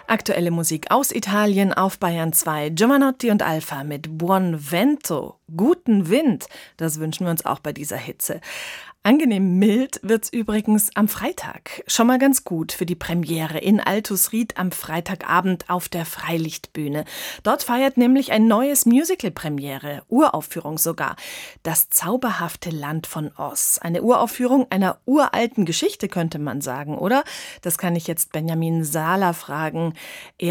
Aktuelle Musik aus Italien auf Bayern 2. Giovanotti und Alpha mit Buon Vento, guten Wind. Das wünschen wir uns auch bei dieser Hitze. Angenehm mild wird's übrigens am Freitag. Schon mal ganz gut für die Premiere in Altus Ried am Freitagabend auf der Freilichtbühne. Dort feiert nämlich ein neues Musical Premiere, Uraufführung sogar. Das zauberhafte Land von Oz. Eine Uraufführung einer uralten Geschichte, könnte man sagen, oder? Das kann ich jetzt Benjamin Sahler fragen.